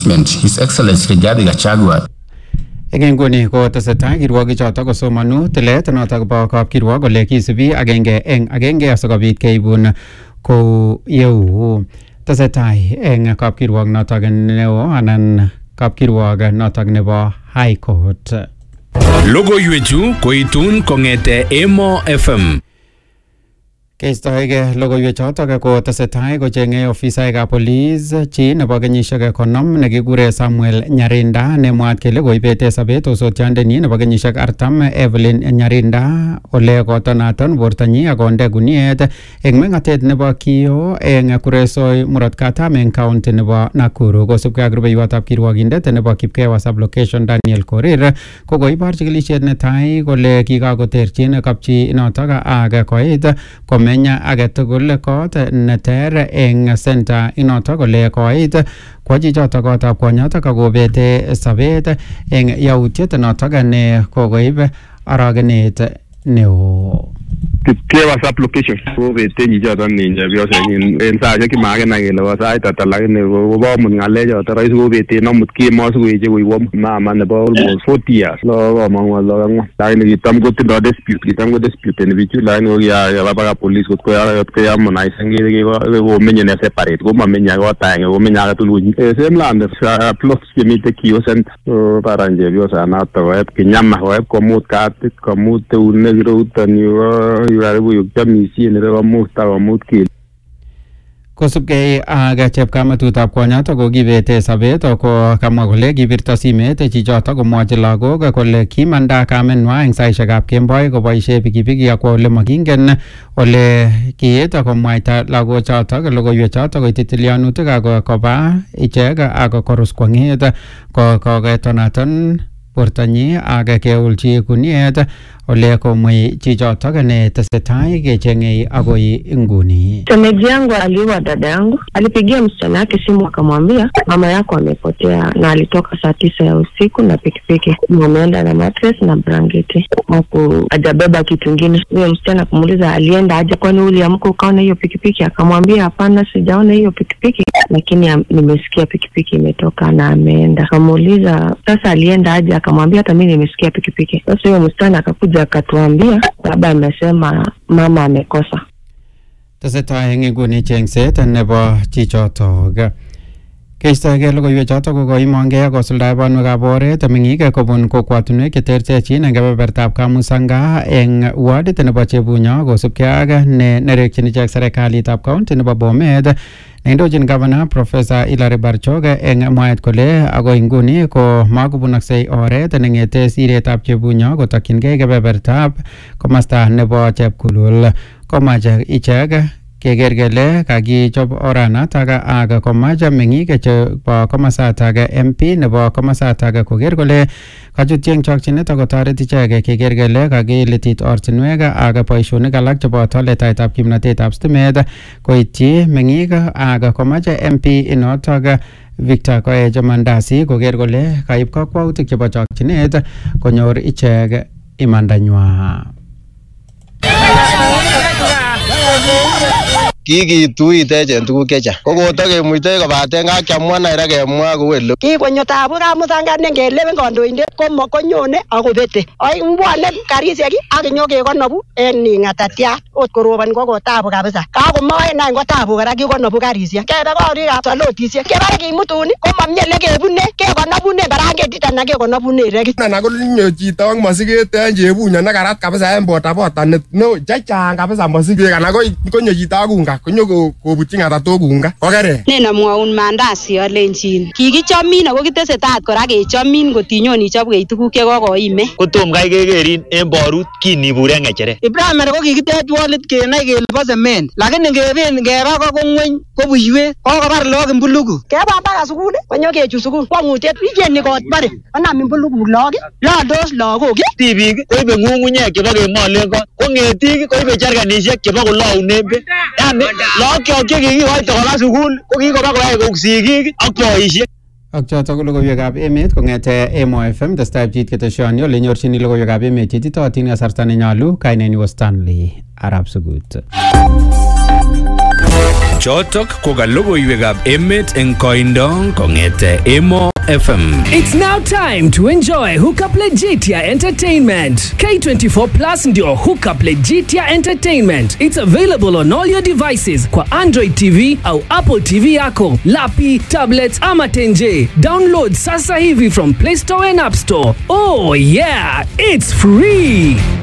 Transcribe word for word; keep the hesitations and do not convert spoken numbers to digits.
His Excellency Rigathi Gachagua. Egen goni ko tesetai kirwogi choto kosomanu tilet noto kobo kapkirwok kole kisubi agenge eng agenge asikobit keibun ko yeu tesetai eng kapkirwok noto neo anan kapkirwok noto nebo High Court. Logoiwechu koitun kongete Emo F M. Keistoege logoiwek chotok ko tesetai kochenge ofisaekab police chi nebo kenyisiek konom nekikure Samuel Nyarinda nemwaat kele koibete sobet osotiondeni nebo kenyisiek artam Evelyn Nyarinda ole kotonaton bortanyi akonde guniet eng mengatet nebo Kio eng Kuresoi murot katam eng county nebo Nakuru. Kosubkei ak rubeiwotab kirwokindet nebo Kipkewa sublocation Daniel Korir ko koibor chikilisiet netai kole kikakoterchin kapchi notok ak koit kome menya agetugul kot neter eng center inoto kole koit kwa chichoto kotab konyotok akobete sabet eng yautiet notok ne kokoib aragenet neo. Kipkewa sublocation ko bete chichoto ninja biose en saaje kimage na kele wa sait ata lakini kobo mun ngale choto rais ko bete namut kemo sikueche koiwo mama nebo almost forty years lo ko mangwa lo ngwa lakini kitam kotindo dispute kitam ko dispute ni bichu lakini ko ya baba police ko ko ya ko ya monai sengere ko menye ne separate ko mamenya ko taenge ko menya ka tuluji same land plus kimite Kio center para nje biose na to et kinyama ko ko mut katit ko mut une grotani Kosubkei ak chepkamatutab konyotok ko kibete sabet ko kamwa kole kibirto simet chichotok komwochi lagok kole kimanda kamenwa eng saisiekab kemboi koboisie pikipiki akwa ole makingen ole kiet komwaita lagochotok logoiwechotok koiti tilyanutik ak koba ichek ak korus kwang'et ko koketonaton bortanyi ak keulchi guniet ole komwe chichotok ne tesetai kechengei agoi inguni. Shemeji yangu aliua dada yangu, alipigia msichana yake simu akamwambia mama yako amepotea, na alitoka saa tisa ya usiku na pikipiki, ameenda na mattress na blanketi, huku hajabeba kitu kingine. Huyo msichana kumuuliza alienda aje, kwani uliamka ukaona hiyo pikipiki? Akamwambia hapana, sijaona hiyo pikipiki, lakini nimesikia pikipiki imetoka na ameenda. Akamuuliza sasa alienda aje? Akamwambia hata mimi nimesikia pikipiki. Sasa huyo msichana akakuja akatuambia baba amesema mama amekosa. Tesetai eng inguni chengset nebo chichotok. Keistoege logoiwek chotok ko koimongei kosuldae banwekab oret meng'ik kobun kokwatunwek cheterterchin eng kebebertab Kamusanga eng wardit nebo Chebunyo kosubkei ak ne nerekyin ichek serikalitab county nebo Bomet neindochin Governor Professor Hilary Barchok eng mwaet kole agoi nguni ko makobunoksei oret neng'ete siretab Chebunyo kotokyingei kebebertab komasta nebo Chepkulul. Komache ichek keker kele kakichop oranatak ak komache meng'ik chebo komasatak M P nebo komasatak koker kole kachutyi eng chokchinet akotoret ichek keker kele kakilitit ortinwek ak boisionik alak cheboto letaetab kimnatetab stimet koityi meng'ik ak komache M P inotok Victor Koech Mandasi koker kole kaib kakwautik chebo chokchinet konyor ichek imandanywa. Kikituitech en tuguk chechang ko kotokemuitoi kobaten kakiamwa naira kemwa kou ele kikonyo tabu Kamusanga ngelewen kandoindet komo konyone akobete ai mbwane karisiek ak inyokekonobu en ngatatiat ot korobon ko tabu kabisa kakomoe nany ko tabu kora kikonobu karisiek kebe korikab salotisiek kebare kimutun komamie lekebune kekonobune barangetit anan kekonobune rekit nana kolinyo chito ak masiket en Chebunyo nekarat kabisa en botabota no chechang kabisa masiket anan konyo chito akunga konyo kobutyi ngatatok unga kokere nena mwaun Mandasi alenjin kikichomin ako kitesetat kora kechomin kotinyon ichob kei tuguk chekokoime kotom kai kekerin en borut kinibure ngecheret Ibrahim ko kikitech walit kenai kele bo cement lakini ngeben ngeba ko ngweny ko buiwet kokobar lok mbuluku keba mpaka sukul konyo kechu sukul kwangutiet igeni kot bare anam mbuluku lok laldos lagok tibik koibe ng'ung'unyek chebo kemolen kot ko ng'etik koibe jerganisiek chebo kolaunen beek yani lagok chekikikoito koba sukul ko kikoba koyai kou sigik ak boisiek. Ak chotok ko logoiwekab emet kong'ete Emo F M testai pchit keteshoni ole nyorchini logoiwekab emet chetitotin kasarta nenyolu. Kainenyu ko Stanley Arab Sugut. Chotok ko ka logoiwekab emet eng koindo kongete Emo F M. It's now time to enjoy Hookup Legitia Entertainment. K twenty-four Plus ndio Hookup Legitia Entertainment. It's available on all your devices kwa Android T V au Apple T V yako, lapi, tablets ama tenje. Download sasa hivi from Play Store and App Store. Oh yeah, it's free.